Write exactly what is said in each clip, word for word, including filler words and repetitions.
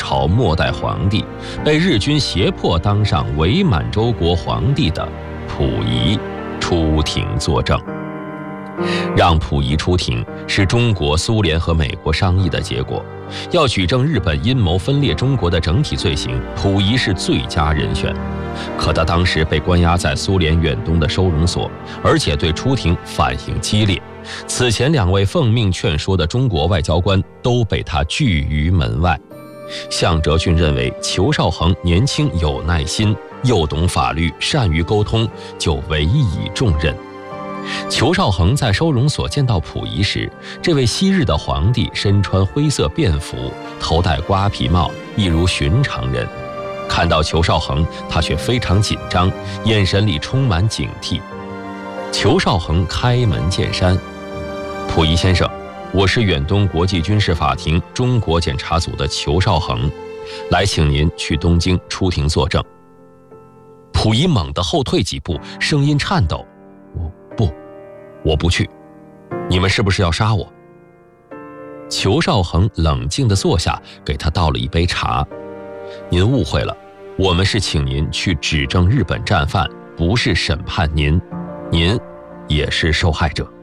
朝末代皇帝，被日军胁迫当上伪满洲国皇帝的溥仪出庭作证。让溥仪出庭是中国、苏联和美国商议的结果。要举证日本阴谋分裂中国的整体罪行，溥仪是最佳人选。可他当时被关押在苏联远东的收容所，而且对出庭反应激烈。此前两位奉命劝说的中国外交官都被他拒于门外。向哲俊认为裘绍珩年轻有耐心，又懂法律，善于沟通，就委以重任。裘绍珩在收容所见到溥仪时，这位昔日的皇帝身穿灰色便服，头戴瓜皮帽，一如寻常人。看到裘绍珩，他却非常紧张，眼神里充满警惕。裘绍珩开门见山：“溥仪先生，我是远东国际军事法庭中国检察组的裘绍珩，来请您去东京出庭作证。”溥仪猛地后退几步，声音颤抖：“我不，我不去。你们是不是要杀我？”裘绍珩冷静地坐下，给他倒了一杯茶。“您误会了，我们是请您去指证日本战犯，不是审判您，您也是受害者。”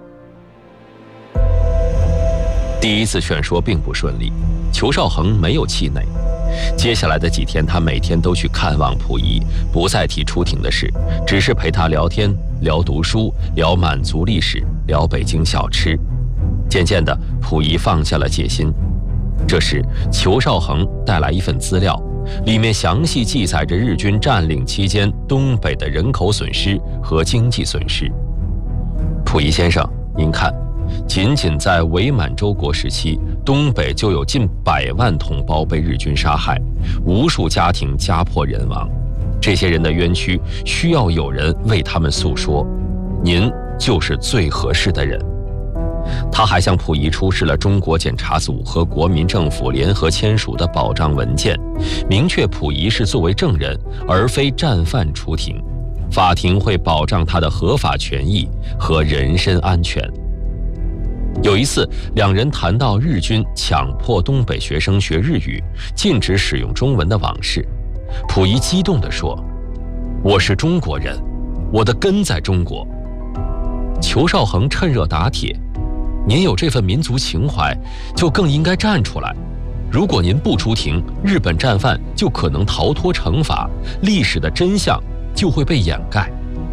第一次劝说并不顺利，裘绍珩没有气馁。接下来的几天，他每天都去看望溥仪，不再提出庭的事，只是陪他聊天，聊读书，聊满族历史，聊北京小吃。渐渐的，溥仪放下了戒心。这时，裘绍珩带来一份资料，里面详细记载着日军占领期间东北的人口损失和经济损失。“溥仪先生，您看，仅仅在伪满洲国时期，东北就有近百万同胞被日军杀害，无数家庭家破人亡。这些人的冤屈需要有人为他们诉说，您就是最合适的人。”他还向溥仪出示了中国检察组和国民政府联合签署的保障文件，明确溥仪是作为证人而非战犯出庭，法庭会保障他的合法权益和人身安全。有一次，两人谈到日军强迫东北学生学日语，禁止使用中文的往事，溥仪激动地说：“我是中国人，我的根在中国。”裘绍珩趁热打铁：“您有这份民族情怀，就更应该站出来。如果您不出庭，日本战犯就可能逃脱惩罚，历史的真相就会被掩盖。”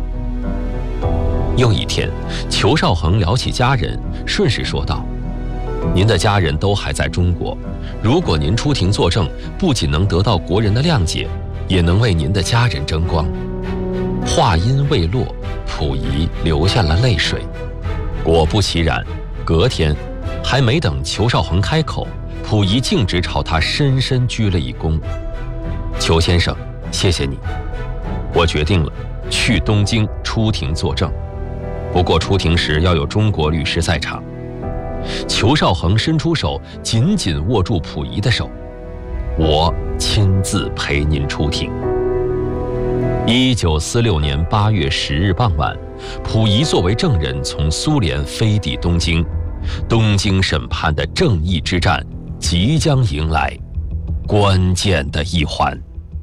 又一天，裘绍珩聊起家人，顺势说道：“您的家人都还在中国，如果您出庭作证，不仅能得到国人的谅解，也能为您的家人争光。”话音未落，溥仪流下了泪水。果不其然，隔天，还没等裘绍珩开口，溥仪径直朝他深深鞠了一躬：“裘先生，谢谢你，我决定了，去东京出庭作证。不过出庭时要有中国律师在场。”裘绍珩伸出手，紧紧握住溥仪的手：“我亲自陪您出庭。”一九四六年八月十日傍晚，溥仪作为证人从苏联飞抵东京，东京审判的正义之战即将迎来关键的一环。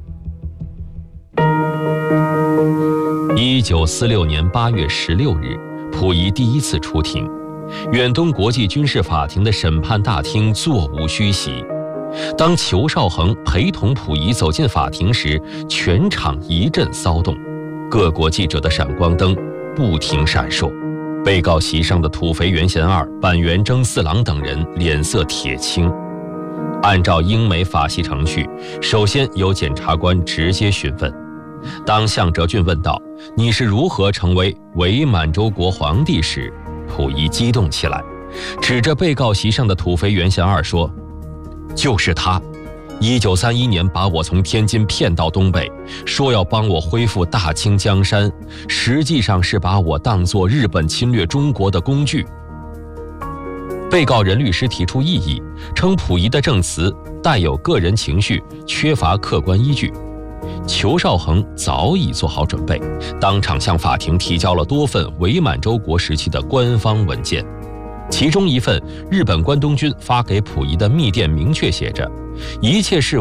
一九四六年八月十六日，溥仪第一次出庭，远东国际军事法庭的审判大厅座无虚席。当裘绍珩陪同溥仪走进法庭时，全场一阵骚动，各国记者的闪光灯不停闪烁。被告席上的土肥原贤二、板垣征四郎等人脸色铁青。按照英美法系程序，首先由检察官直接询问。当向哲俊问道：“你是如何成为伪满洲国皇帝？”时，溥仪激动起来，指着被告席上的土肥原贤二说：“就是他，一九三一年把我从天津骗到东北，说要帮我恢复大清江山，实际上是把我当作日本侵略中国的工具。”被告人律师提出异议，称溥仪的证词带有个人情绪，缺乏客观依据。裘绍珩早已做好准备，当场向法庭提交了多份伪满洲国时期的官方文件。其中一份，日本关东军发给溥仪的密电明确写着：“一切是